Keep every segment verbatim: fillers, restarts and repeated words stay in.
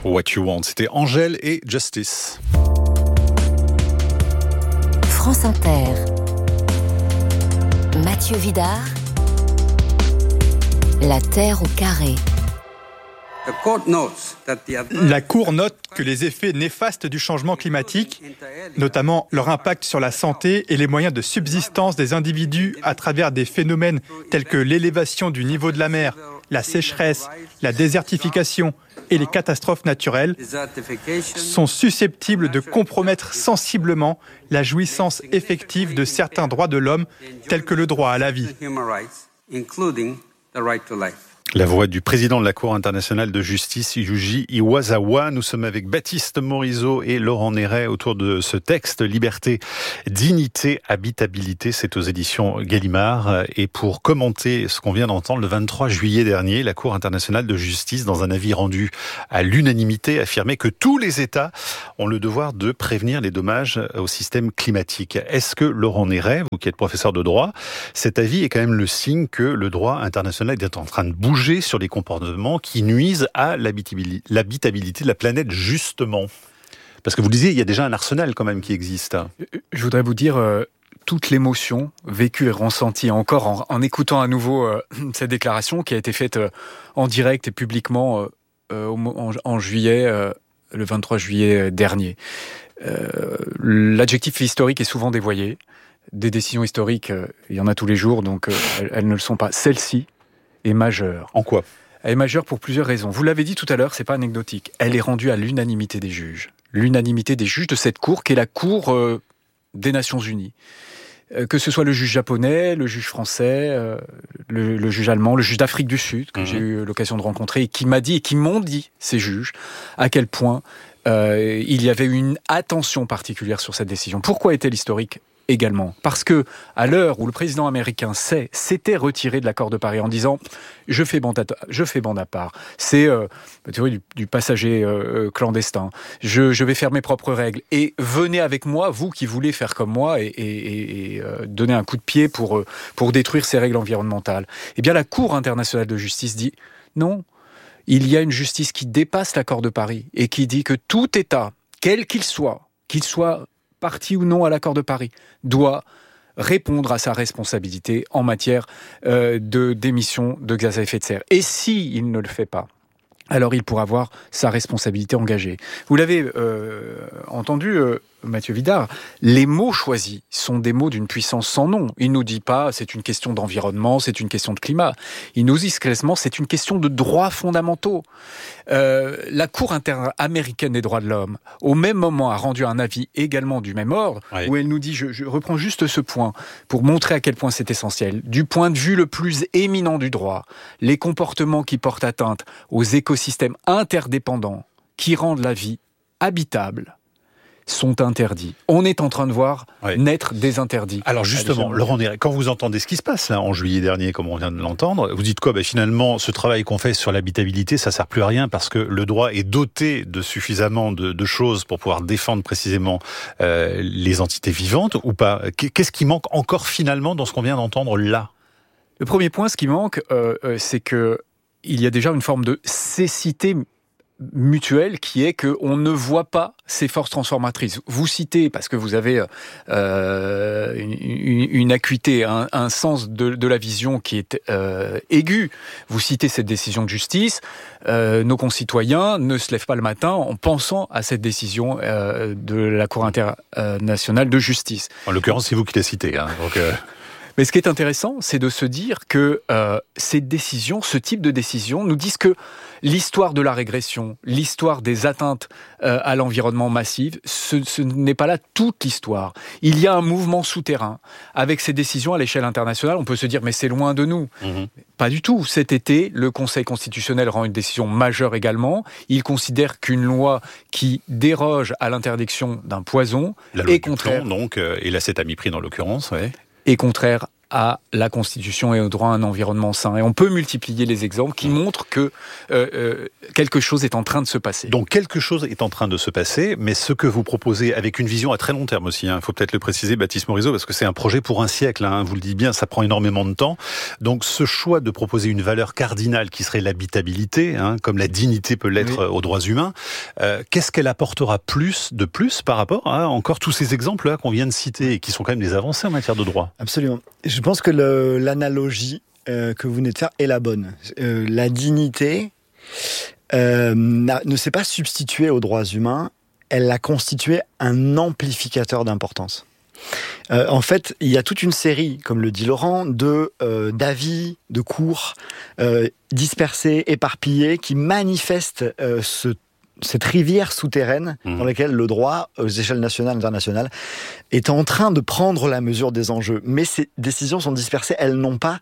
What You Want, c'était Angèle et Justice. France Inter. Mathieu Vidard. La Terre au carré. La Cour note que les effets néfastes du changement climatique, notamment leur impact sur la santé et les moyens de subsistance des individus à travers des phénomènes tels que l'élévation du niveau de la mer, la sécheresse, la désertification et les catastrophes naturelles, sont susceptibles de compromettre sensiblement la jouissance effective de certains droits de l'homme, tels que le droit à la vie. La voix du président de la Cour internationale de justice, Yuji Iwasawa. Nous sommes avec Baptiste Morisot et Laurent Néret autour de ce texte, Liberté, dignité, habitabilité. C'est aux éditions Gallimard. Et pour commenter ce qu'on vient d'entendre, le vingt-trois juillet dernier, la Cour internationale de justice, dans un avis rendu à l'unanimité, affirmait que tous les États ont le devoir de prévenir les dommages au système climatique. Est-ce que, Laurent Néret, vous qui êtes professeur de droit, cet avis est quand même le signe que le droit international est en train de bouger sur les comportements qui nuisent à l'habitabilité de la planète, justement? Parce que vous disiez, il y a déjà un arsenal quand même qui existe. Je voudrais vous dire, euh, toute l'émotion vécue et ressentie encore en, en écoutant à nouveau euh, cette déclaration qui a été faite euh, en direct et publiquement euh, en, en juillet, euh, le vingt-trois juillet dernier. Euh, l'adjectif historique est souvent dévoyé. Des décisions historiques, euh, il y en a tous les jours, donc euh, elles, elles ne le sont pas. Celle-ci est majeure. En quoi ? Elle est majeure pour plusieurs raisons. Vous l'avez dit tout à l'heure, c'est pas anecdotique. Elle est rendue à l'unanimité des juges. L'unanimité des juges de cette cour, qui est la cour euh, des Nations Unies. Euh, que ce soit le juge japonais, le juge français, euh, le, le juge allemand, le juge d'Afrique du Sud, que mmh. j'ai eu l'occasion de rencontrer, et qui m'a dit, et qui m'ont dit, ces juges, à quel point euh, il y avait une attention particulière sur cette décision. Pourquoi est-elle historique ? Également. Parce que, à l'heure où le président américain sait, s'était retiré de l'accord de Paris en disant « je fais bande à, je fais bande à part, c'est euh, la théorie du, du passager euh, clandestin, je, je vais faire mes propres règles, et venez avec moi, vous qui voulez faire comme moi, et, et, et euh, donner un coup de pied pour, euh, pour détruire ces règles environnementales ». Eh bien, la Cour internationale de justice dit « non, il y a une justice qui dépasse l'accord de Paris, et qui dit que tout État, quel qu'il soit, qu'il soit parti ou non à l'accord de Paris, doit répondre à sa responsabilité en matière euh, de d'émissions de gaz à effet de serre. Et s'il ne le fait pas, alors il pourra avoir sa responsabilité engagée. Vous l'avez euh, entendu, euh, Mathieu Vidard, les mots choisis sont des mots d'une puissance sans nom. Il nous dit pas c'est une question d'environnement, c'est une question de climat. Il nous dit clairement c'est une question de droits fondamentaux. Euh, la Cour interaméricaine des droits de l'homme, au même moment, a rendu un avis également du même ordre, oui. où elle nous dit, je, je reprends juste ce point pour montrer à quel point c'est essentiel, du point de vue le plus éminent du droit, les comportements qui portent atteinte aux écosystèmes interdépendants qui rendent la vie habitable sont interdits. On est en train de voir oui. naître des interdits. Alors justement, Laurent Néret, quand vous entendez ce qui se passe là en juillet dernier, comme on vient de l'entendre, vous dites quoi ? Ben, finalement, ce travail qu'on fait sur l'habitabilité, ça sert plus à rien parce que le droit est doté de suffisamment de, de choses pour pouvoir défendre précisément euh, les entités vivantes ou pas ? Qu'est-ce qui manque encore finalement dans ce qu'on vient d'entendre là ? Le premier point, ce qui manque, euh, euh, c'est que il y a déjà une forme de cécité mutuelle qui est qu'on ne voit pas ces forces transformatrices. Vous citez, parce que vous avez euh, une, une, une acuité, un, un sens de, de la vision qui est euh, aigu, vous citez cette décision de justice, euh, nos concitoyens ne se lèvent pas le matin en pensant à cette décision euh, de la Cour internationale de justice. En l'occurrence, c'est vous qui la citez. Hein, donc euh... Mais ce qui est intéressant, c'est de se dire que euh, ces décisions, ce type de décisions, nous disent que l'histoire de la régression, l'histoire des atteintes euh, à l'environnement massives, ce, ce n'est pas là toute l'histoire. Il y a un mouvement souterrain. Avec ces décisions à l'échelle internationale, on peut se dire mais c'est loin de nous. Mmh. Pas du tout. Cet été, le Conseil constitutionnel rend une décision majeure également. Il considère qu'une loi qui déroge à l'interdiction d'un poison la loi est contraire. Plomb, donc, euh, et l'acétamiprine en l'occurrence, ouais. est contraire à la Constitution et au droit à un environnement sain. Et on peut multiplier les exemples qui montrent que euh, euh, quelque chose est en train de se passer. Donc quelque chose est en train de se passer, mais ce que vous proposez avec une vision à très long terme aussi, il hein, faut peut-être le préciser, Baptiste Morisot, parce que c'est un projet pour un siècle, hein, vous le dites bien, ça prend énormément de temps. Donc ce choix de proposer une valeur cardinale qui serait l'habitabilité, hein, comme la dignité peut l'être oui. aux droits humains, euh, qu'est-ce qu'elle apportera plus de plus par rapport à encore tous ces exemples-là qu'on vient de citer et qui sont quand même des avancées en matière de droit? Absolument. Je pense que le, l'analogie euh, que vous venez de faire est la bonne. Euh, la dignité euh, ne s'est pas substituée aux droits humains, elle a constitué un amplificateur d'importance. Euh, en fait, il y a toute une série, comme le dit Laurent, de euh, d'avis, de cours euh, dispersés, éparpillés, qui manifestent euh, ce cette rivière souterraine mmh. dans laquelle le droit, aux échelles nationales et internationales, est en train de prendre la mesure des enjeux. Mais ces décisions sont dispersées, elles n'ont pas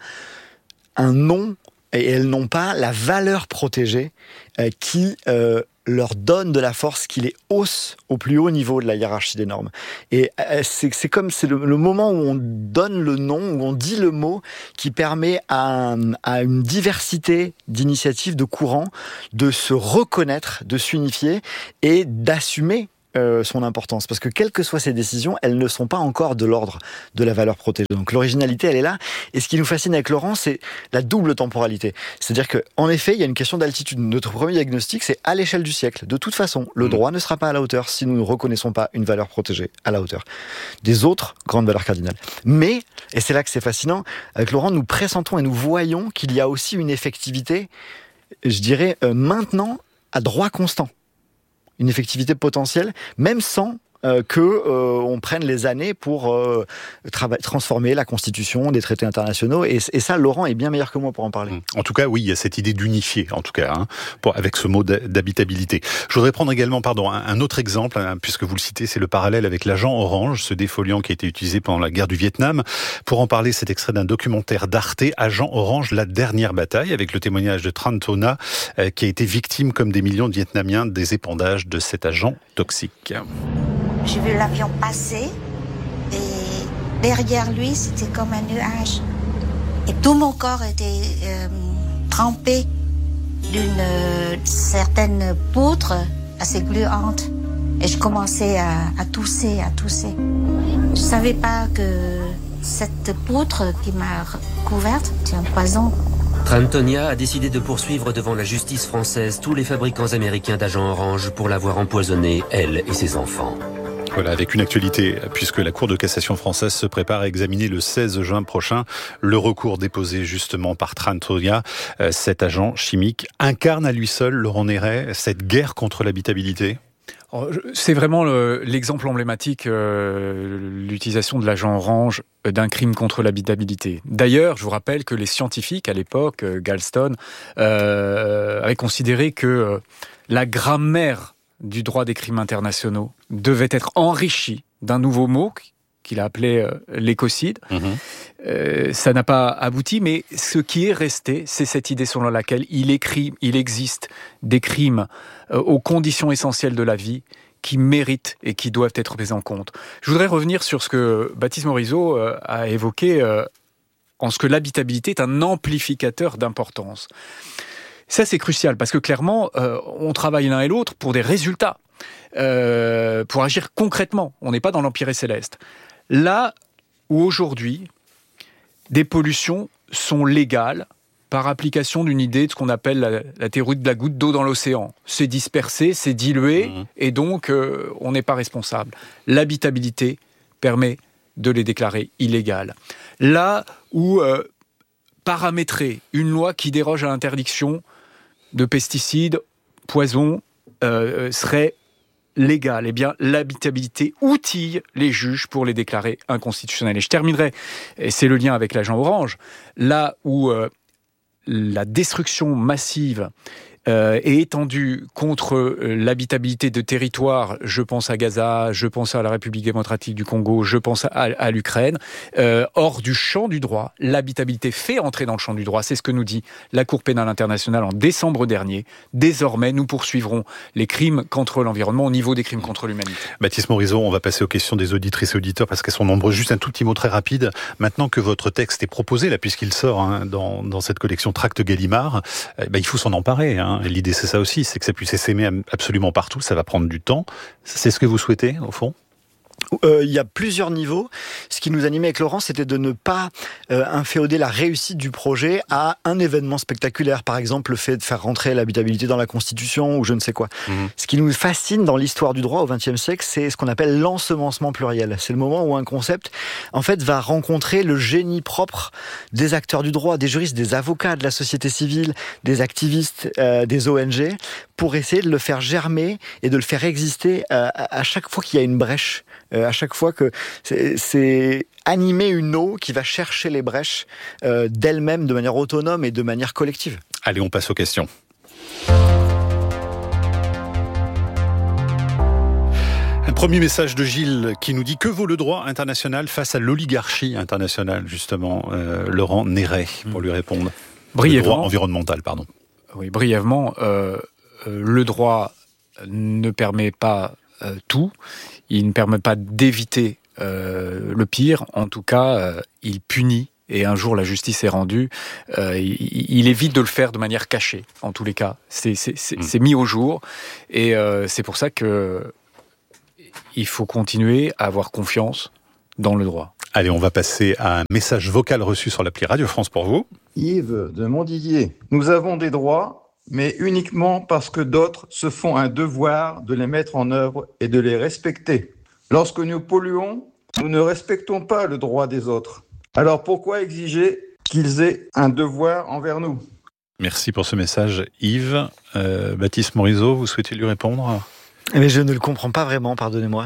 un nom et elles n'ont pas la valeur protégée euh, qui euh, leur donne de la force, qui les hausse au plus haut niveau de la hiérarchie des normes. Et euh, c'est, c'est comme c'est le, le moment où on donne le nom, où on dit le mot, qui permet à, à une diversité d'initiatives, de courants, de se reconnaître, de s'unifier et d'assumer Euh, son importance, parce que quelles que soient ces décisions, elles ne sont pas encore de l'ordre de la valeur protégée. Donc l'originalité, elle est là. Et ce qui nous fascine avec Laurent, c'est la double temporalité. C'est-à-dire que, en effet, il y a une question d'altitude. Notre premier diagnostic, c'est à l'échelle du siècle. De toute façon, le droit ne sera pas à la hauteur si nous ne reconnaissons pas une valeur protégée à la hauteur des autres grandes valeurs cardinales. Mais, et c'est là que c'est fascinant, avec Laurent, nous pressentons et nous voyons qu'il y a aussi une effectivité, je dirais, euh, maintenant, à droit constant. Une effectivité potentielle, même sans euh, que euh, on prenne les années pour euh, trava- transformer la Constitution, des traités internationaux. Et, et ça, Laurent est bien meilleur que moi pour en parler. En tout cas, oui, il y a cette idée d'unifier, en tout cas, hein, pour, avec ce mot d'habitabilité. Je voudrais prendre également, pardon, un, un autre exemple, hein, puisque vous le citez, c'est le parallèle avec l'agent orange, ce défoliant qui a été utilisé pendant la guerre du Vietnam. Pour en parler, cet extrait d'un documentaire d'Arte, Agent orange, la dernière bataille, avec le témoignage de Tran Thona, euh, qui a été victime, comme des millions de Vietnamiens, des épandages de cet agent toxique. J'ai vu l'avion passer et derrière lui, c'était comme un nuage. Et tout mon corps était euh, trempé d'une euh, certaine poutre assez gluante. Et je commençais à, à tousser, à tousser. Je savais pas que cette poutre qui m'a couverte, c'est un poison. Tran Thona a décidé de poursuivre devant la justice française tous les fabricants américains d'agents orange pour l'avoir empoisonné, elle et ses enfants. Voilà, avec une actualité, puisque la Cour de cassation française se prépare à examiner le seize juin prochain le recours déposé justement par Tran Thona. Cet agent chimique incarne à lui seul, Laurent Néret, cette guerre contre l'habitabilité. C'est vraiment le, l'exemple emblématique, euh, l'utilisation de l'agent orange d'un crime contre l'habitabilité. D'ailleurs, je vous rappelle que les scientifiques, à l'époque, Galston, euh, avaient considéré que euh, la grammaire du droit des crimes internationaux devait être enrichie d'un nouveau mot qu'il a appelé euh, l'écocide. Mmh. Euh, ça n'a pas abouti, mais ce qui est resté, c'est cette idée selon laquelle il, écrit, il existe des crimes euh, aux conditions essentielles de la vie qui méritent et qui doivent être pris en compte. Je voudrais revenir sur ce que Baptiste Morisot euh, a évoqué euh, en ce que l'habitabilité est un amplificateur d'importance. Ça, c'est crucial, parce que clairement, euh, on travaille l'un et l'autre pour des résultats, euh, pour agir concrètement. On n'est pas dans l'Empire céleste. Là où aujourd'hui, des pollutions sont légales par application d'une idée de ce qu'on appelle la, la théorie de la goutte d'eau dans l'océan. C'est dispersé, c'est dilué, mmh. et donc euh, on n'est pas responsable. L'habitabilité permet de les déclarer illégales. Là où euh, paramétrer une loi qui déroge à l'interdiction de pesticides, poisons, euh, serait légale. Eh bien, l'habitabilité outille les juges pour les déclarer inconstitutionnels. Et je terminerai, et c'est le lien avec l'agent orange, là où euh, la destruction massive euh, est étendu contre euh, l'habitabilité de territoires, je pense à Gaza, je pense à la République démocratique du Congo, je pense à, à l'Ukraine, euh, hors du champ du droit, l'habitabilité fait entrer dans le champ du droit. C'est ce que nous dit la Cour pénale internationale en décembre dernier. Désormais, nous poursuivrons les crimes contre l'environnement au niveau des crimes contre l'humanité. Baptiste Morizot, on va passer aux questions des auditrices et auditeurs parce qu'elles sont nombreuses. Juste un tout petit mot très rapide. Maintenant que votre texte est proposé, là, puisqu'il sort hein, dans, dans cette collection Tracts Gallimard, eh ben, il faut s'en emparer. Hein. L'idée, c'est ça aussi, c'est que ça puisse s'aimer absolument partout. Ça va prendre du temps. C'est ce que vous souhaitez, au fond ? Euh, il y a plusieurs niveaux. Ce qui nous animait avec Laurent, c'était de ne pas euh, inféoder la réussite du projet à un événement spectaculaire. Par exemple, le fait de faire rentrer l'habitabilité dans la Constitution ou je ne sais quoi. Mmh. Ce qui nous fascine dans l'histoire du droit au vingtième siècle, c'est ce qu'on appelle l'ensemencement pluriel. C'est le moment où un concept, en fait, va rencontrer le génie propre des acteurs du droit, des juristes, des avocats, de la société civile, des activistes, euh, des O N G, pour essayer de le faire germer et de le faire exister euh, à chaque fois qu'il y a une brèche. Euh, à chaque fois que c'est, c'est animer une eau qui va chercher les brèches euh, d'elle-même de manière autonome et de manière collective. Allez, on passe aux questions. Un premier message de Gilles qui nous dit « Que vaut le droit international face à l'oligarchie internationale ?» Justement, euh, Laurent Néret pour lui répondre. Brièvement. Le droit environnemental, pardon. Oui, brièvement, euh, euh, le droit ne permet pas euh, tout. Il ne permet pas d'éviter euh, le pire. En tout cas, euh, il punit. Et un jour, la justice est rendue. Euh, il, il évite de le faire de manière cachée. En tous les cas, c'est, c'est, c'est, mmh. c'est mis au jour. Et euh, c'est pour ça que il faut continuer à avoir confiance dans le droit. Allez, on va passer à un message vocal reçu sur l'appli Radio France pour vous. Yves de Montdidier. Nous avons des droits, mais uniquement parce que d'autres se font un devoir de les mettre en œuvre et de les respecter. Lorsque nous polluons, nous ne respectons pas le droit des autres. Alors pourquoi exiger qu'ils aient un devoir envers nous ? Merci pour ce message, Yves. Euh, Baptiste Morizot, vous souhaitez lui répondre ? Mais je ne le comprends pas vraiment, pardonnez-moi.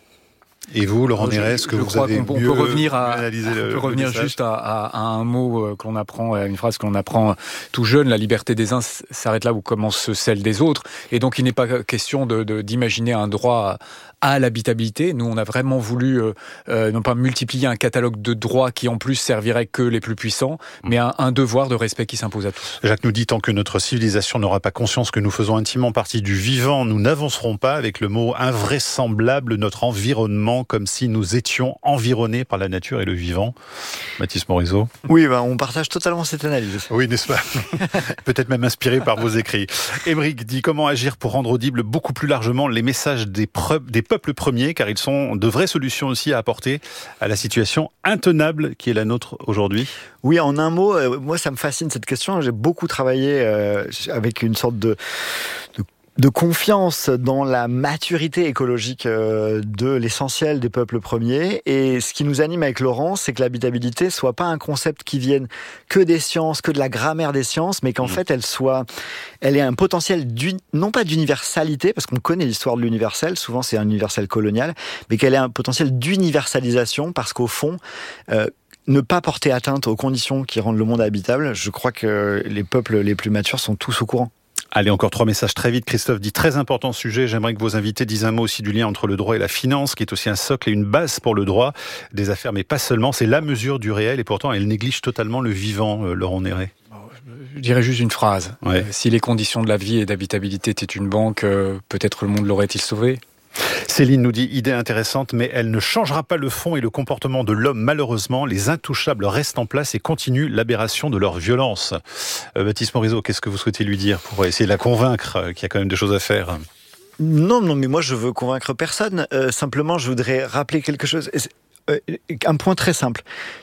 Et vous, Laurent Néret, est-ce que je vous crois avez qu'on mieux peut revenir à, analysé le, on peut revenir le message. juste à, à, à un mot qu'on apprend, à une phrase qu'on apprend tout jeune, la liberté des uns s'arrête là où commence celle des autres. Et donc il n'est pas question de, de, d'imaginer un droit à l'habitabilité. Nous, on a vraiment voulu euh, euh, non pas multiplier un catalogue de droits qui en plus servirait que les plus puissants, mais un, un devoir de respect qui s'impose à tous. Jacques nous dit, tant que notre civilisation n'aura pas conscience que nous faisons intimement partie du vivant, nous n'avancerons pas. Avec le mot invraisemblable, notre environnement, comme si nous étions environnés par la nature et le vivant. Baptiste Morizot. Oui, ben, on partage totalement cette analyse. Oui, n'est-ce pas ? Peut-être même inspiré par vos écrits. Émeric dit, comment agir pour rendre audibles beaucoup plus largement les messages des, preuves, des peuples premiers, car ils sont de vraies solutions aussi à apporter à la situation intenable qui est la nôtre aujourd'hui. Oui, en un mot, euh, moi ça me fascine cette question. J'ai beaucoup travaillé euh, avec une sorte de, de de confiance dans la maturité écologique de l'essentiel des peuples premiers. Et ce qui nous anime avec Laurent, c'est que l'habitabilité soit pas un concept qui vienne que des sciences, que de la grammaire des sciences, mais qu'en mmh. fait, elle soit, elle ait un potentiel non pas d'universalité, parce qu'on connaît l'histoire de l'universel, souvent c'est un universel colonial, mais qu'elle ait un potentiel d'universalisation, parce qu'au fond, euh, ne pas porter atteinte aux conditions qui rendent le monde habitable, je crois que les peuples les plus matures sont tous au courant. Allez, encore trois messages très vite. Christophe dit, très important sujet. J'aimerais que vos invités disent un mot aussi du lien entre le droit et la finance, qui est aussi un socle et une base pour le droit des affaires, mais pas seulement. C'est la mesure du réel et pourtant, elle néglige totalement le vivant, euh, Laurent Néret. Je dirais juste une phrase. Ouais. Euh, si les conditions de la vie et d'habitabilité étaient une banque, euh, peut-être le monde l'aurait-il sauvé ? Céline nous dit, idée intéressante, mais elle ne changera pas le fond et le comportement de l'homme, malheureusement. Les intouchables restent en place et continuent l'aberration de leur violence. Euh, Baptiste Morizot, qu'est-ce que vous souhaitez lui dire pour essayer de la convaincre qu'il y a quand même des choses à faire ? Non, non, mais moi je veux convaincre personne. Euh, simplement, je voudrais rappeler quelque chose. Euh, un point très simple.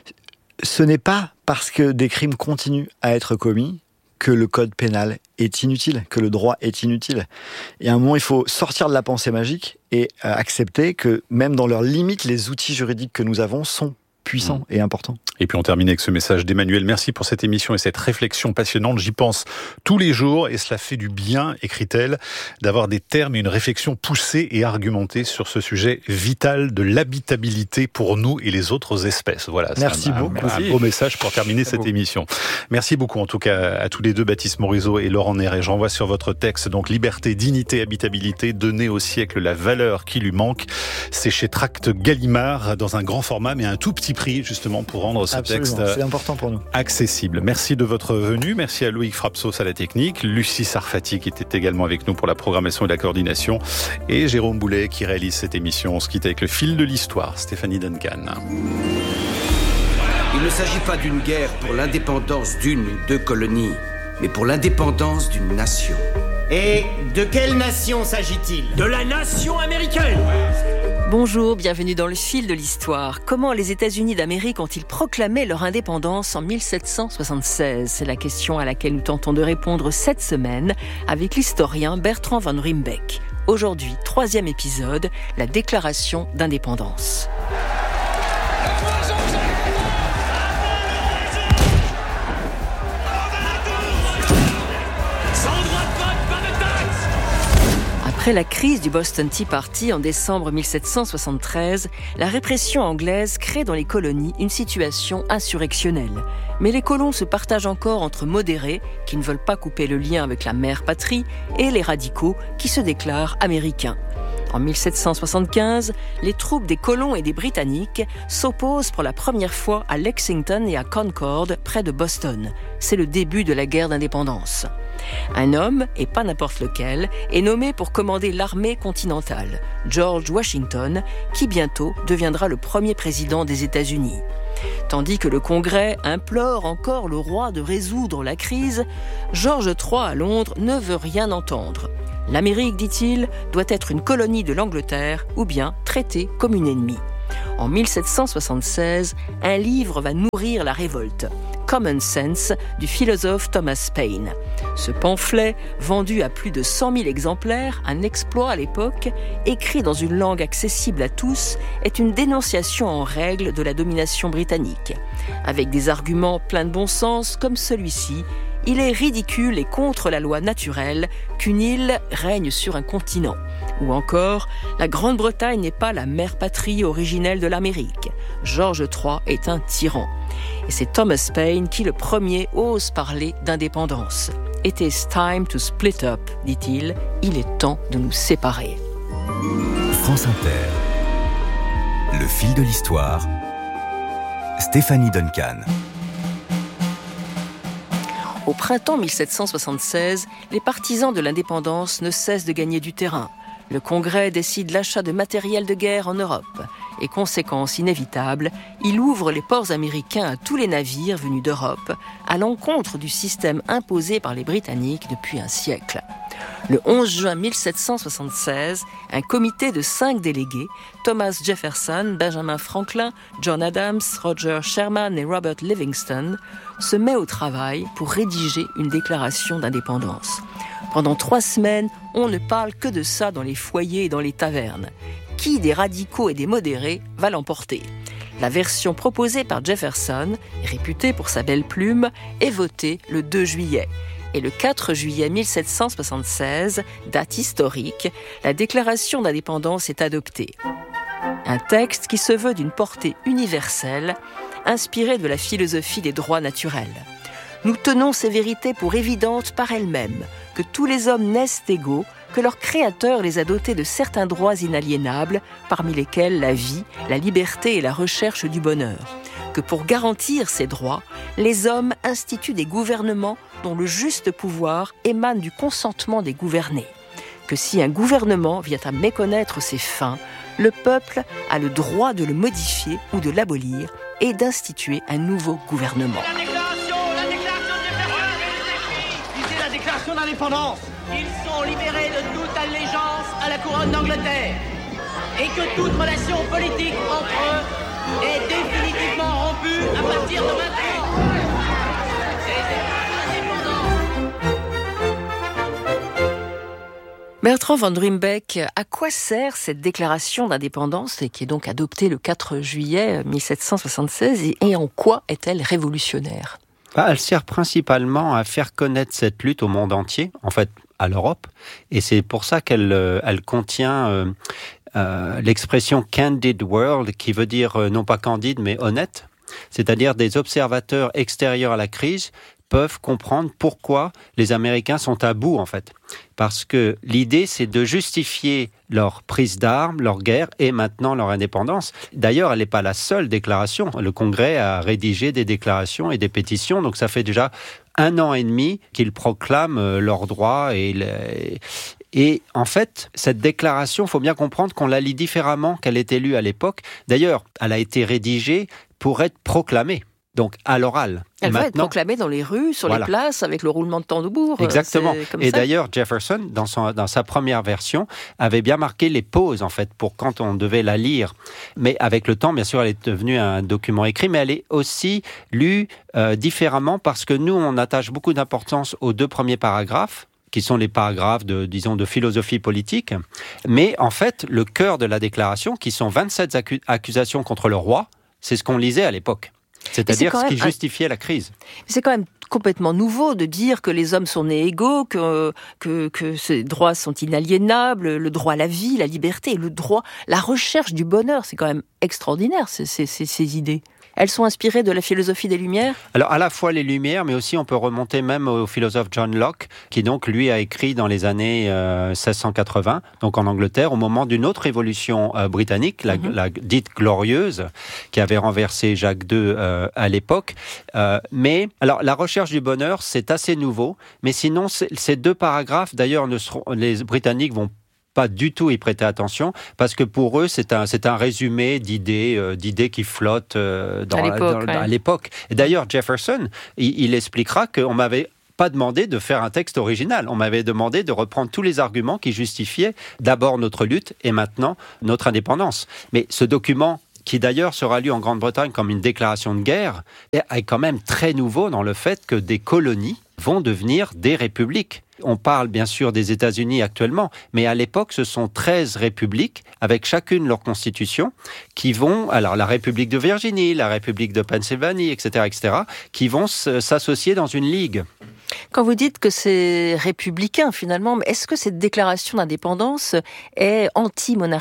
Ce n'est pas parce que des crimes continuent à être commis que le code pénal est inutile, que le droit est inutile. Et à un moment, il faut sortir de la pensée magique et accepter que même dans leurs limites, les outils juridiques que nous avons sont puissant mmh. et important. Et puis on termine avec ce message d'Emmanuel. Merci pour cette émission et cette réflexion passionnante. J'y pense tous les jours et cela fait du bien, écrit-elle, d'avoir des termes et une réflexion poussée et argumentée sur ce sujet vital de l'habitabilité pour nous et les autres espèces. Voilà, merci c'est un, beaucoup. Un, un beau message pour terminer cette émission. Merci beaucoup en tout cas à tous les deux, Baptiste Morisot et Laurent Néret. Je renvoie sur votre texte, donc Liberté, dignité, habitabilité, donner au siècle la valeur qui lui manque. C'est chez Tracts Gallimard dans un grand format mais à un tout petit prix justement pour rendre ce Absolument, texte c'est important pour nous. Accessible. Merci de votre venue. Merci à Loïc Frapsos à la technique, Lucie Sarfati qui était également avec nous pour la programmation et la coordination et Jérôme Boulet qui réalise cette émission. On se quitte avec le fil de l'histoire. Stéphanie Duncan. Il ne s'agit pas d'une guerre pour l'indépendance d'une ou deux colonies, mais pour l'indépendance d'une nation. Et de quelle nation s'agit-il ? De la nation américaine ! Bonjour, bienvenue dans le fil de l'histoire. Comment les États-Unis d'Amérique ont-ils proclamé leur indépendance en mille sept cent soixante-seize ? C'est la question à laquelle nous tentons de répondre cette semaine avec l'historien Bertrand Van Ruymbeck. Aujourd'hui, troisième épisode, la déclaration d'indépendance. Après la crise du Boston Tea Party en décembre mille sept cent soixante-treize, la répression anglaise crée dans les colonies une situation insurrectionnelle. Mais les colons se partagent encore entre modérés, qui ne veulent pas couper le lien avec la mère patrie, et les radicaux, qui se déclarent américains. En mille sept cent soixante-quinze, les troupes des colons et des Britanniques s'opposent pour la première fois à Lexington et à Concord, près de Boston. C'est le début de la guerre d'indépendance. Un homme, et pas n'importe lequel, est nommé pour commander l'armée continentale, George Washington, qui bientôt deviendra le premier président des États-Unis. Tandis que le Congrès implore encore le roi de résoudre la crise, George trois à Londres ne veut rien entendre. L'Amérique, dit-il, doit être une colonie de l'Angleterre ou bien traitée comme une ennemie. En mille sept cent soixante-seize, un livre va nourrir la révolte, Common Sense, du philosophe Thomas Paine. Ce pamphlet, vendu à plus de cent mille exemplaires, un exploit à l'époque, écrit dans une langue accessible à tous, est une dénonciation en règle de la domination britannique. Avec des arguments pleins de bon sens comme celui-ci, il est ridicule et contre la loi naturelle qu'une île règne sur un continent. Ou encore, la Grande-Bretagne n'est pas la mère patrie originelle de l'Amérique. George trois est un tyran. Et c'est Thomas Paine qui, le premier, ose parler d'indépendance. « It is time to split up », dit-il. « Il est temps de nous séparer ». France Inter. Le fil de l'histoire. Stéphanie Duncan. Au printemps mille sept cent soixante-seize, les partisans de l'indépendance ne cessent de gagner du terrain. Le Congrès décide l'achat de matériel de guerre en Europe. Et conséquence inévitable, il ouvre les ports américains à tous les navires venus d'Europe, à l'encontre du système imposé par les Britanniques depuis un siècle. Le onze juin mille sept cent soixante-seize, un comité de cinq délégués, Thomas Jefferson, Benjamin Franklin, John Adams, Roger Sherman et Robert Livingston, se met au travail pour rédiger une déclaration d'indépendance. Pendant trois semaines, on ne parle que de ça dans les foyers et dans les tavernes. Qui des radicaux et des modérés va l'emporter ? La version proposée par Jefferson, réputée pour sa belle plume, est votée le deux juillet. Et le quatre juillet mille sept cent soixante-seize, date historique, la déclaration d'indépendance est adoptée. Un texte qui se veut d'une portée universelle, inspiré de la philosophie des droits naturels. Nous tenons ces vérités pour évidentes par elles-mêmes, que tous les hommes naissent égaux, que leur créateur les a dotés de certains droits inaliénables, parmi lesquels la vie, la liberté et la recherche du bonheur. Que pour garantir ces droits, les hommes instituent des gouvernements dont le juste pouvoir émane du consentement des gouvernés. Que si un gouvernement vient à méconnaître ses fins, le peuple a le droit de le modifier ou de l'abolir et d'instituer un nouveau gouvernement. La déclaration, la déclaration de Jefferson, lisez la déclaration d'indépendance. Ils sont libérés de toute allégeance à la couronne d'Angleterre et que toute relation politique entre eux est définitivement rompue à partir de maintenant. Bertrand van Ruymbeck, à quoi sert cette déclaration d'indépendance et qui est donc adoptée le quatre juillet mille sept cent soixante-seize et, et en quoi est-elle révolutionnaire ? Bah, elle sert principalement à faire connaître cette lutte au monde entier, en fait à l'Europe, et c'est pour ça qu'elle euh, elle contient euh, euh, l'expression « candid world » qui veut dire euh, non pas candide mais honnête, c'est-à-dire des observateurs extérieurs à la crise peuvent comprendre pourquoi les Américains sont à bout, en fait. Parce que l'idée, c'est de justifier leur prise d'armes, leur guerre et maintenant leur indépendance. D'ailleurs, elle n'est pas la seule déclaration. Le Congrès a rédigé des déclarations et des pétitions, donc ça fait déjà un an et demi qu'ils proclament leurs droits. Et, les... et en fait, cette déclaration, il faut bien comprendre qu'on la lit différemment qu'elle était lue à l'époque. D'ailleurs, elle a été rédigée pour être proclamée. Donc, à l'oral. Elle Maintenant, va être proclamée dans les rues, sur voilà. les places, avec le roulement de tambour. Exactement. Et ça. D'ailleurs, Jefferson, dans, son, dans sa première version, avait bien marqué les pauses, en fait, pour quand on devait la lire. Mais avec le temps, bien sûr, elle est devenue un document écrit, mais elle est aussi lue euh, différemment parce que nous, on attache beaucoup d'importance aux deux premiers paragraphes, qui sont les paragraphes de, disons, de philosophie politique. Mais en fait, le cœur de la déclaration, qui sont vingt-sept accu- accusations contre le roi, c'est ce qu'on lisait à l'époque. C'est-à-dire c'est ce qui justifiait un... la crise. C'est quand même complètement nouveau de dire que les hommes sont nés égaux, que, que, que ces droits sont inaliénables, le droit à la vie, la liberté, le droit, la recherche du bonheur. C'est quand même extraordinaire, ces, ces, ces, ces idées. Elles sont inspirées de la philosophie des Lumières ? Alors, à la fois les Lumières, mais aussi on peut remonter même au philosophe John Locke, qui donc, lui, a écrit dans les années euh, seize cent quatre-vingts, donc en Angleterre, au moment d'une autre révolution euh, britannique, la, mm-hmm. la dite glorieuse, qui avait renversé Jacques deux euh, à l'époque. Euh, mais, alors, la recherche du bonheur, c'est assez nouveau, mais sinon, ces deux paragraphes, d'ailleurs, ne seront, les Britanniques vont pas du tout y prêter attention, parce que pour eux, c'est un, c'est un résumé d'idées, euh, d'idées qui flottent euh, dans, à l'époque. Dans, ouais. à l'époque. Et d'ailleurs, Jefferson, il, il expliquera qu'on m'avait pas demandé de faire un texte original. On m'avait demandé de reprendre tous les arguments qui justifiaient d'abord notre lutte et maintenant notre indépendance. Mais ce document, qui d'ailleurs sera lu en Grande-Bretagne comme une déclaration de guerre, est quand même très nouveau dans le fait que des colonies vont devenir des républiques. On parle bien sûr des États-Unis actuellement, mais à l'époque, ce sont treize républiques, avec chacune leur constitution, qui vont, alors la République de Virginie, la République de Pennsylvanie, et cetera, et cetera, qui vont s'associer dans une ligue. Quand vous dites que c'est républicain finalement, est-ce que cette déclaration d'indépendance est anti-monarchique ?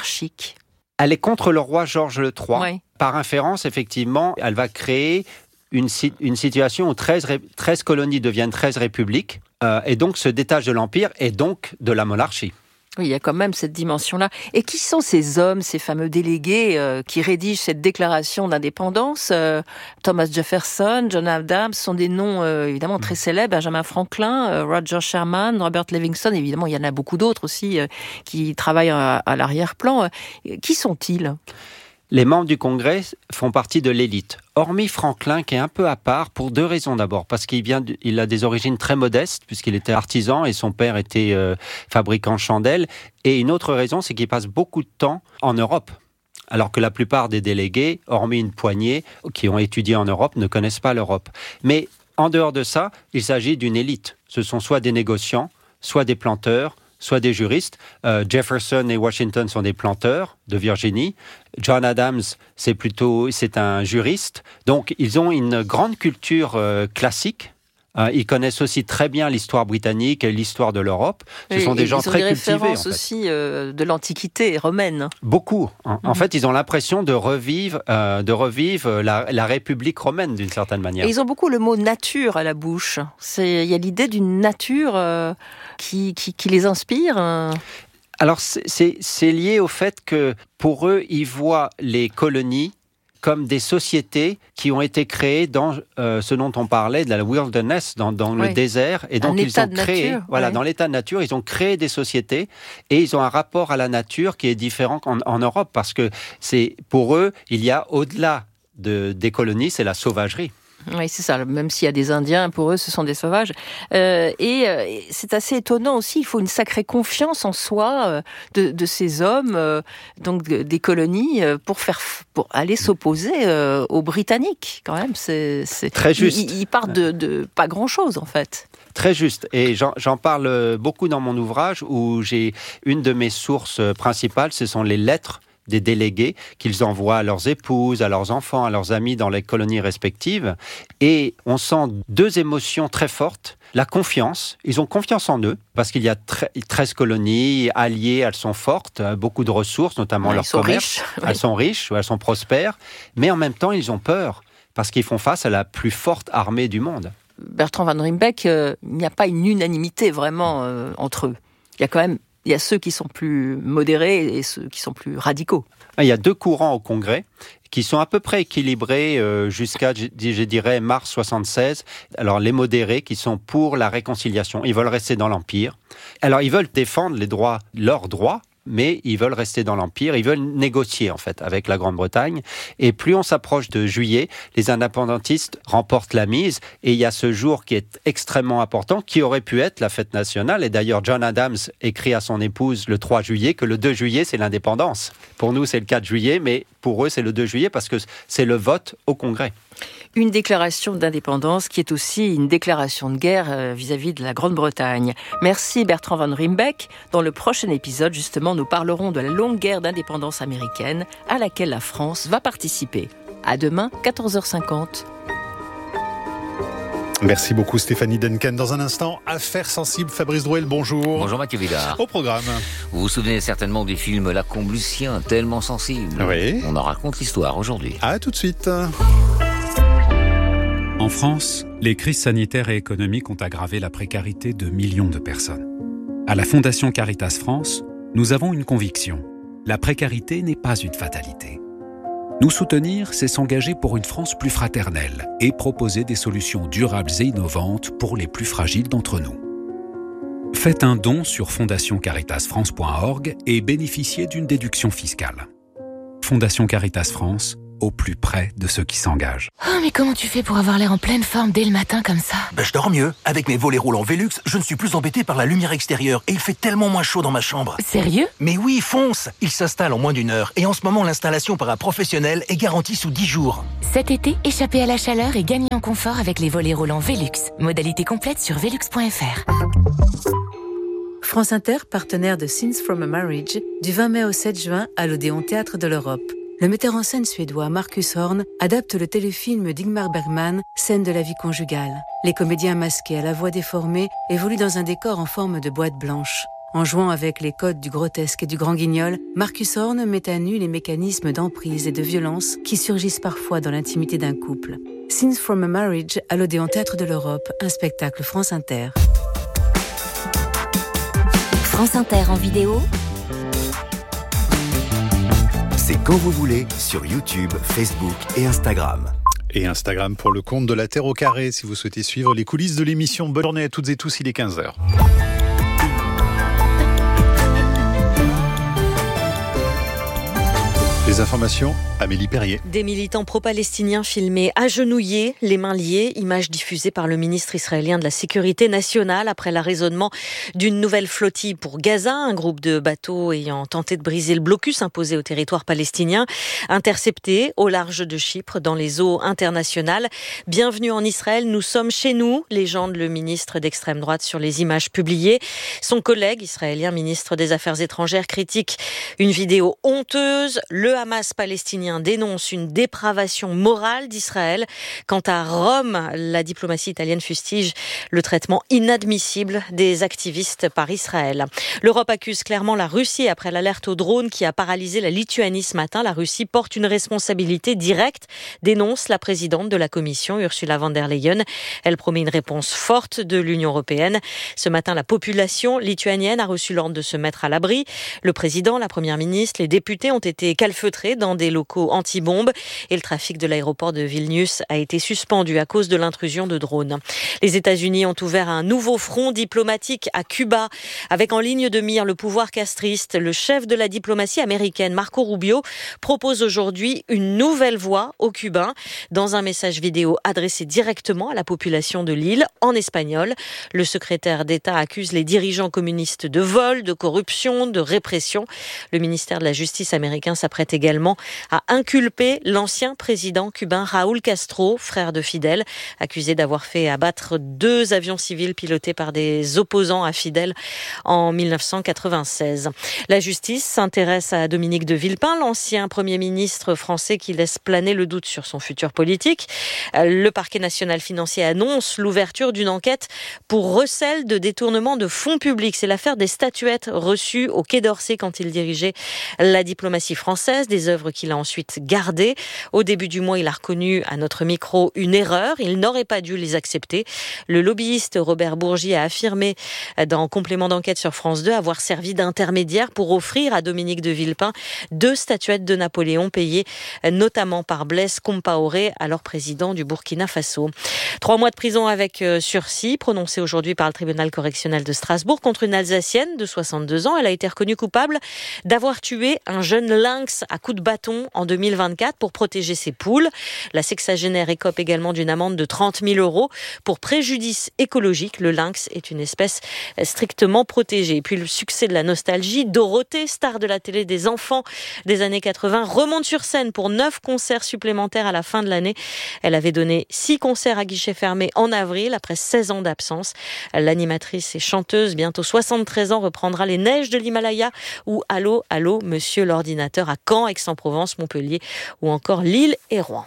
Elle est contre le roi Georges le troisième. Oui. Par inférence, effectivement, elle va créer une, une situation où treize, treize colonies deviennent treize républiques, euh, et donc se détachent de l'Empire et donc de la monarchie. Oui, il y a quand même cette dimension-là. Et qui sont ces hommes, ces fameux délégués euh, qui rédigent cette déclaration d'indépendance ? euh, Thomas Jefferson, John Adams, sont des noms euh, évidemment très célèbres. Benjamin Franklin, euh, Roger Sherman, Robert Livingston. Évidemment, il y en a beaucoup d'autres aussi euh, qui travaillent à, à l'arrière-plan. Euh, qui sont-ils ? Les membres du Congrès font partie de l'élite, hormis Franklin qui est un peu à part pour deux raisons d'abord, parce qu'il vient, il a des origines très modestes puisqu'il était artisan et son père était euh, fabricant de chandelles, et une autre raison c'est qu'il passe beaucoup de temps en Europe. Alors que la plupart des délégués, hormis une poignée qui ont étudié en Europe, ne connaissent pas l'Europe. Mais en dehors de ça, il s'agit d'une élite. Ce sont soit des négociants, soit des planteurs, soit des juristes. Euh, Jefferson et Washington sont des planteurs de Virginie. John Adams, c'est plutôt, c'est un juriste. Donc, ils ont une grande culture euh, classique. Euh, ils connaissent aussi très bien l'histoire britannique et l'histoire de l'Europe. Ce et, sont des gens très cultivés. Ils ont des références en fait. aussi euh, de l'Antiquité romaine. Beaucoup. En, mm-hmm. en fait, ils ont l'impression de revivre, euh, de revivre la, la République romaine d'une certaine manière. Et ils ont beaucoup le mot nature à la bouche. C'est, il y a l'idée d'une nature euh, qui, qui, qui les inspire. Euh. Alors, c'est, c'est, c'est lié au fait que pour eux, ils voient les colonies comme des sociétés qui ont été créées dans euh, ce dont on parlait, de la wilderness, dans, dans oui. le désert. Et donc, un ils état ont de créé, nature, voilà, ouais. dans l'état de nature, ils ont créé des sociétés et ils ont un rapport à la nature qui est différent qu'en en Europe parce que c'est, pour eux, il y a au-delà de, des colonies, c'est la sauvagerie. Oui, c'est ça. Même s'il y a des Indiens, pour eux, ce sont des sauvages. Euh, et euh, c'est assez étonnant aussi. Il faut une sacrée confiance en soi euh, de, de ces hommes, euh, donc de, des colonies, euh, pour faire, pour aller s'opposer euh, aux Britanniques. Quand même, c'est, c'est... très juste. Ils, ils partent de, de pas grand-chose, en fait. Très juste. Et j'en, j'en parle beaucoup dans mon ouvrage où j'ai une de mes sources principales, ce sont les lettres des délégués qu'ils envoient à leurs épouses, à leurs enfants, à leurs amis dans les colonies respectives. Et on sent deux émotions très fortes. La confiance, ils ont confiance en eux, parce qu'il y a treize colonies alliées, elles sont fortes, beaucoup de ressources, notamment ouais, leur commerce. Riches, elles oui. sont riches, elles sont prospères, mais en même temps, ils ont peur, parce qu'ils font face à la plus forte armée du monde. Bertrand Van Rymbeck, euh, il n'y a pas une unanimité vraiment euh, entre eux. Il y a quand même il y a ceux qui sont plus modérés et ceux qui sont plus radicaux. Il y a deux courants au Congrès qui sont à peu près équilibrés euh, jusqu'à, je, je dirais, mars soixante-seize. Alors, les modérés qui sont pour la réconciliation, ils veulent rester dans l'Empire. Alors, ils veulent défendre les droits, leurs droits, mais ils veulent rester dans l'Empire, ils veulent négocier en fait avec la Grande-Bretagne. Et plus on s'approche de juillet, les indépendantistes remportent la mise. Et il y a ce jour qui est extrêmement important, qui aurait pu être la fête nationale. Et d'ailleurs, John Adams écrit à son épouse le trois juillet que le deux juillet, c'est l'indépendance. Pour nous, c'est le quatre juillet, mais pour eux, c'est le deux juillet parce que c'est le vote au Congrès. Une déclaration d'indépendance qui est aussi une déclaration de guerre vis-à-vis de la Grande-Bretagne. Merci Bertrand Van Rymbeck. Dans le prochain épisode, justement, nous parlerons de la longue guerre d'indépendance américaine à laquelle la France va participer. À demain, quatorze heures cinquante. Merci beaucoup Stéphanie Duncan. Dans un instant, Affaires sensibles. Fabrice Drouel, bonjour. Bonjour Mathieu Villard. Au programme. Vous vous souvenez certainement du film La Combe-Lucien, tellement sensible. Oui. On en raconte l'histoire aujourd'hui. À tout de suite. En France, les crises sanitaires et économiques ont aggravé la précarité de millions de personnes. À la Fondation Caritas France, nous avons une conviction. La précarité n'est pas une fatalité. Nous soutenir, c'est s'engager pour une France plus fraternelle et proposer des solutions durables et innovantes pour les plus fragiles d'entre nous. Faites un don sur fondation caritas france point org et bénéficiez d'une déduction fiscale. Fondation Caritas France, au plus près de ceux qui s'engagent. Oh, mais comment tu fais pour avoir l'air en pleine forme dès le matin comme ça? Ben, je dors mieux. Avec mes volets roulants Velux, je ne suis plus embêté par la lumière extérieure et il fait tellement moins chaud dans ma chambre. Sérieux? Mais oui, fonce! Il s'installe en moins d'une heure et en ce moment, l'installation par un professionnel est garantie sous dix jours. Cet été, échappez à la chaleur et gagnez en confort avec les volets roulants Velux. Modalité complète sur velux point f r. France Inter, partenaire de Scenes from a Marriage, du vingt mai au sept juin à l'Odéon Théâtre de l'Europe. Le metteur en scène suédois Marcus Horn adapte le téléfilm d'Ingmar Bergman, Scène de la vie conjugale. Les comédiens masqués à la voix déformée évoluent dans un décor en forme de boîte blanche. En jouant avec les codes du grotesque et du grand guignol, Marcus Horn met à nu les mécanismes d'emprise et de violence qui surgissent parfois dans l'intimité d'un couple. Scenes from a Marriage à l'Odéon Théâtre de l'Europe, un spectacle France Inter. France Inter en vidéo. C'est quand vous voulez sur YouTube, Facebook et Instagram. Et Instagram pour le compte de la Terre au carré, si vous souhaitez suivre les coulisses de l'émission. Bonne journée à toutes et tous, il est quinze heures. Les informations, Amélie Perrier. Des militants pro-palestiniens filmés agenouillés, les mains liées, image diffusée par le ministre israélien de la Sécurité nationale après l'arraisonnement d'une nouvelle flottille pour Gaza, un groupe de bateaux ayant tenté de briser le blocus imposé au territoire palestinien, intercepté au large de Chypre dans les eaux internationales. Bienvenue en Israël, nous sommes chez nous, légende le ministre d'extrême droite sur les images publiées. Son collègue israélien, ministre des Affaires étrangères, critique une vidéo honteuse. Le Hamas palestinien dénonce une dépravation morale d'Israël. Quant à Rome, la diplomatie italienne fustige le traitement inadmissible des activistes par Israël. L'Europe accuse clairement la Russie après l'alerte au drone qui a paralysé la Lituanie ce matin. La Russie porte une responsabilité directe, dénonce la présidente de la Commission, Ursula von der Leyen. Elle promet une réponse forte de l'Union européenne. Ce matin, la population lituanienne a reçu l'ordre de se mettre à l'abri. Le président, la première ministre, les députés ont été calfeutrés dans des locaux anti-bombes et le trafic de l'aéroport de Vilnius a été suspendu à cause de l'intrusion de drones. Les États-Unis ont ouvert un nouveau front diplomatique à Cuba avec en ligne de mire le pouvoir castriste. Le chef de la diplomatie américaine, Marco Rubio, propose aujourd'hui une nouvelle voie aux Cubains. Dans un message vidéo adressé directement à la population de l'île en espagnol, le secrétaire d'État accuse les dirigeants communistes de vol, de corruption, de répression. Le ministère de la Justice américain s'apprête également également à inculper l'ancien président cubain Raúl Castro, frère de Fidel, accusé d'avoir fait abattre deux avions civils pilotés par des opposants à Fidel en mille neuf cent quatre-vingt-seize. La justice s'intéresse à Dominique de Villepin, l'ancien Premier ministre français qui laisse planer le doute sur son futur politique. Le parquet national financier annonce l'ouverture d'une enquête pour recel de détournement de fonds publics. C'est l'affaire des statuettes reçues au Quai d'Orsay quand il dirigeait la diplomatie française, des œuvres qu'il a ensuite gardées. Au début du mois, il a reconnu à notre micro une erreur. Il n'aurait pas dû les accepter. Le lobbyiste Robert Bourgi a affirmé dans complément d'enquête sur France deux avoir servi d'intermédiaire pour offrir à Dominique de Villepin deux statuettes de Napoléon payées notamment par Blaise Compaoré, alors président du Burkina Faso. Trois mois de prison avec sursis prononcés aujourd'hui par le tribunal correctionnel de Strasbourg contre une Alsacienne de soixante-deux ans. Elle a été reconnue coupable d'avoir tué un jeune lynx à coups de bâton en deux mille vingt-quatre pour protéger ses poules. La sexagénaire écope également d'une amende de trente mille euros pour préjudice écologique. Le lynx est une espèce strictement protégée. Et puis le succès de la nostalgie, Dorothée, star de la télé des enfants des années quatre-vingts, remonte sur scène pour neuf concerts supplémentaires à la fin de l'année. Elle avait donné six concerts à guichet fermé en avril, après seize ans d'absence. L'animatrice et chanteuse, bientôt soixante-treize ans, reprendra Les Neiges de l'Himalaya ou Allô, allô, Monsieur l'Ordinateur à Caen, Aix-en-Provence, Montpellier ou encore Lille et Rouen.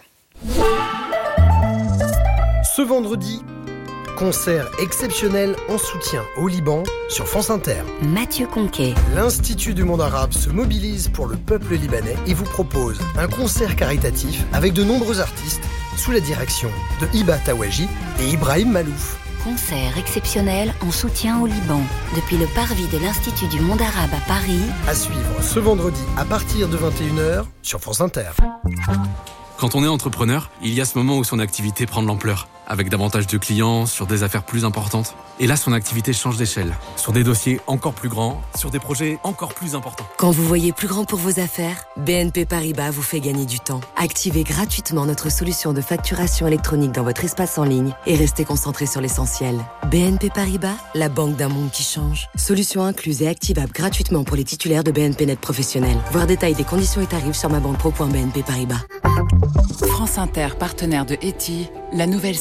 Ce vendredi, concert exceptionnel en soutien au Liban sur France Inter. Mathieu Conquet. L'Institut du monde arabe se mobilise pour le peuple libanais et vous propose un concert caritatif avec de nombreux artistes sous la direction de Hiba Tawaji et Ibrahim Malouf. Concert exceptionnel en soutien au Liban. Depuis le parvis de l'Institut du monde arabe à Paris. À suivre ce vendredi à partir de vingt et une heures sur France Inter. Quand on est entrepreneur, il y a ce moment où son activité prend de l'ampleur, avec davantage de clients, sur des affaires plus importantes. Et là, son activité change d'échelle, sur des dossiers encore plus grands, sur des projets encore plus importants. Quand vous voyez plus grand pour vos affaires, B N P Paribas vous fait gagner du temps. Activez gratuitement notre solution de facturation électronique dans votre espace en ligne et restez concentré sur l'essentiel. B N P Paribas, la banque d'un monde qui change. Solution incluse et activable gratuitement pour les titulaires de B N P Net professionnels. Voir détail des conditions et tarifs sur ma banque pro point b n p paribas. France Inter, partenaire de Eti, la nouvelle